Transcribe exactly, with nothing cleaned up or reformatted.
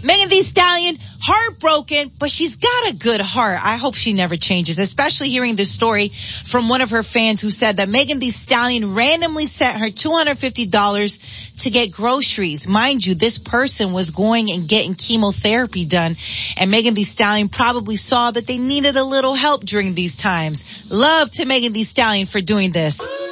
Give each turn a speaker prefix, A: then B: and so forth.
A: Megan Thee Stallion, heartbroken, but she's got a good heart. I hope she never changes, especially hearing this story from one of her fans who said that Megan Thee Stallion randomly sent her two hundred fifty dollars to get groceries. Mind you, this person was going and getting chemotherapy done, and Megan Thee Stallion probably saw that they needed a little help during these times. Love to Megan Thee Stallion for doing this.